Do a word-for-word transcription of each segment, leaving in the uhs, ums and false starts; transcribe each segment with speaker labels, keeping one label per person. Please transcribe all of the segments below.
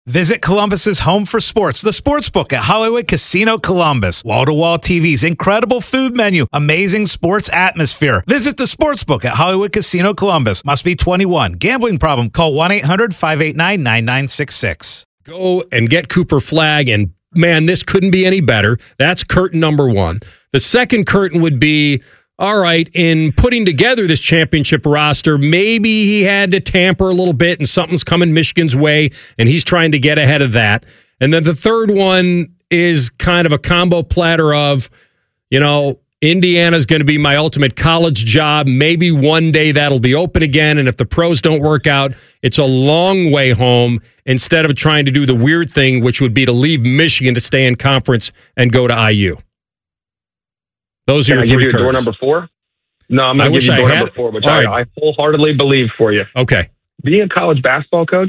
Speaker 1: Visit Columbus's home for sports, the Sportsbook at Hollywood Casino Columbus. Wall-to-wall T Vs, incredible food menu, amazing sports atmosphere. Visit the Sportsbook at Hollywood Casino Columbus. Must be twenty-one. Gambling problem? Call one eight hundred five eight nine nine nine six six.
Speaker 2: Go and get Cooper Flagg, and man, this couldn't be any better. That's curtain number one. The second curtain would be, all right, in putting together this championship roster, maybe he had to tamper a little bit and something's coming Michigan's way, and he's trying to get ahead of that. And then the third one is kind of a combo platter of, you know, Indiana's going to be my ultimate college job. Maybe one day that'll be open again, and if the pros don't work out, it's a long way home instead of trying to do the weird thing, which would be to leave Michigan to stay in conference and go to I U. Those are
Speaker 3: Can
Speaker 2: your
Speaker 3: I
Speaker 2: three
Speaker 3: give you
Speaker 2: curtains.
Speaker 3: door number four? No, I'm
Speaker 2: I
Speaker 3: going to
Speaker 2: wish
Speaker 3: give you
Speaker 2: I
Speaker 3: door
Speaker 2: had-
Speaker 3: number four, which
Speaker 2: All
Speaker 3: I,
Speaker 2: right.
Speaker 3: I wholeheartedly believe for you.
Speaker 2: Okay.
Speaker 3: Being a college basketball coach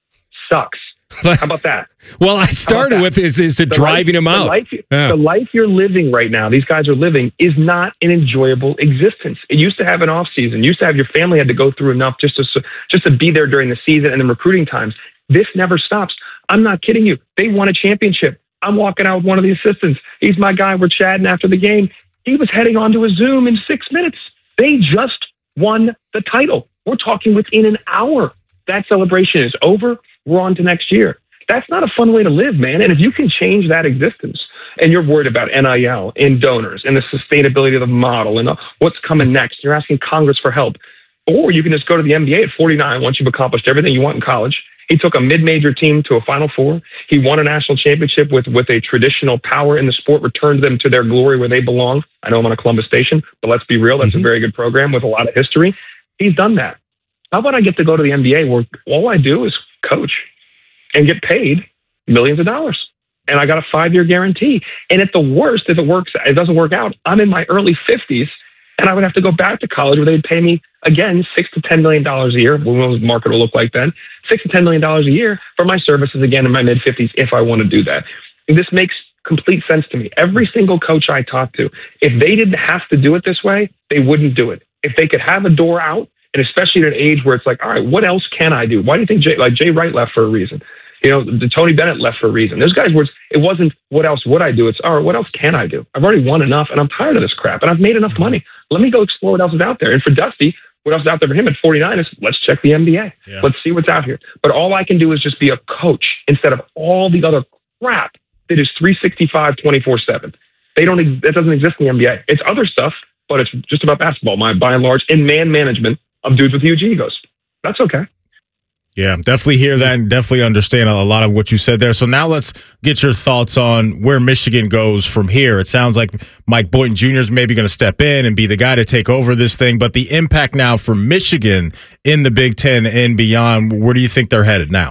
Speaker 3: sucks. How about that?
Speaker 2: Well, I started with is is it
Speaker 3: The
Speaker 2: driving
Speaker 3: life,
Speaker 2: him out?
Speaker 3: The life,
Speaker 2: Yeah.
Speaker 3: the life you're living right now, these guys are living, is not an enjoyable existence. It used to have an off season. Used to have your family had to go through enough just to just to be there during the season and the recruiting times. This never stops. I'm not kidding you. They won a championship. I'm walking out with one of the assistants. He's my guy. We're chatting after the game. He was heading onto a Zoom in six minutes. They just won the title. We're talking within an hour. That celebration is over. We're on to next year. That's not a fun way to live, man. And if you can change that existence and you're worried about N I L and donors and the sustainability of the model and what's coming next, you're asking Congress for help. Or you can just go to the N B A at forty-nine once you've accomplished everything you want in college. He took a mid-major team to a Final Four. He won a national championship with, with a traditional power in the sport, returned them to their glory where they belong. I know I'm on a Columbus station, but let's be real. That's mm-hmm. a very good program with a lot of history. He's done that. How about I get to go to the N B A where all I do is coach and get paid millions of dollars? And I got a five-year guarantee. And at the worst, if it works, it doesn't work out, I'm in my early fifties, and I would have to go back to college where they'd pay me, again, six to ten million dollars a year. What the market will look like then. Six to ten million dollars a year for my services, again, in my mid-fifties, if I want to do that. And this makes complete sense to me. Every single coach I talk to, if they didn't have to do it this way, they wouldn't do it. If they could have a door out, and especially at an age where it's like, all right, what else can I do? Why do you think Jay, like Jay Wright left for a reason? You know, the Tony Bennett left for a reason. Those guys were, it wasn't what else would I do? It's, all right, what else can I do? I've already won enough and I'm tired of this crap and I've made enough money. Let me go explore what else is out there. And for Dusty, what else is out there for him at forty-nine is let's check the N B A. Yeah. Let's see what's out here. But all I can do is just be a coach instead of all the other crap that is three sixty-five, twenty-four seven. They don't, that doesn't exist in the N B A. It's other stuff, but it's just about basketball, my, by and large, and man management of dudes with huge egos. That's okay.
Speaker 4: Yeah, definitely hear that and definitely understand a lot of what you said there. So now let's get your thoughts on where Michigan goes from here. It sounds like Mike Boynton Junior is maybe going to step in and be the guy to take over this thing. But the impact now for Michigan in the Big Ten and beyond, where do you think they're headed now?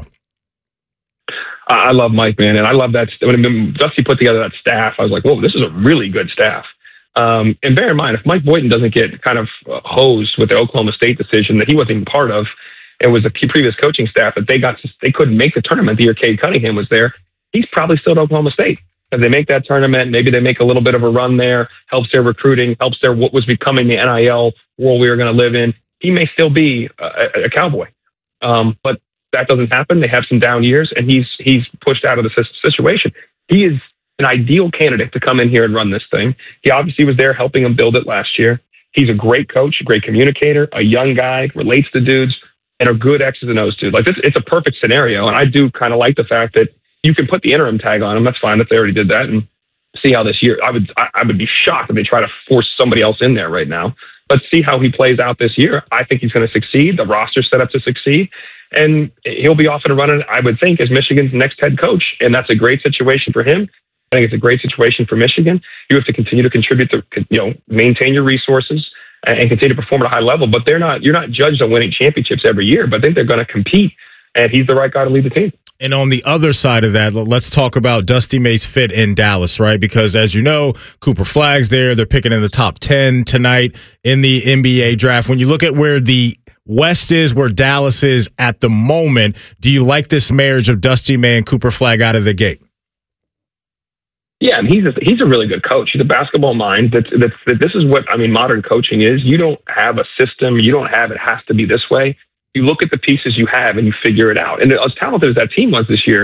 Speaker 3: I love Mike, man. And I love that. When Dusty put together that staff, I was like, whoa, this is a really good staff. Um, and bear in mind, if Mike Boynton doesn't get kind of uh, hosed with the Oklahoma State decision that he wasn't even part of, it was the previous coaching staff that they got, to, they couldn't make the tournament the year Cade Cunningham was there. He's probably still at Oklahoma State. If they make that tournament, maybe they make a little bit of a run there, helps their recruiting, helps their what was becoming the N I L world we were going to live in. He may still be a, a Cowboy, um, but that doesn't happen. They have some down years, and he's he's pushed out of the situation. He is an ideal candidate to come in here and run this thing. He obviously was there helping him build it last year. He's a great coach, a great communicator, a young guy, relates to dudes, and a good X's and O's dude. Like this, it's a perfect scenario, and I do kind of like the fact that you can put the interim tag on him. That's fine that they already did that, and see how this year. I would I, I would be shocked if they try to force somebody else in there right now. Let's see how he plays out this year. I think he's going to succeed. The roster's set up to succeed, and he'll be off and running, I would think, as Michigan's next head coach, and that's a great situation for him. I think it's a great situation for Michigan. You have to continue to contribute to, you know, maintain your resources and continue to perform at a high level. But they're not, you're not judged on winning championships every year, but I think they're going to compete, and he's the right guy to lead the team.
Speaker 4: And on the other side of that, let's talk about Dusty May's fit in Dallas, right? Because as you know, Cooper Flagg's there. They're picking in the top ten tonight in the N B A draft. When you look at where the West is, where Dallas is at the moment, do you like this marriage of Dusty May and Cooper Flagg out of the gate?
Speaker 3: Yeah, and he's a, he's a really good coach. He's a basketball mind. That's, that's, that this is what, I mean, modern coaching is. You don't have a system. You don't have it has to be this way. You look at the pieces you have and you figure it out. And as talented as that team was this year,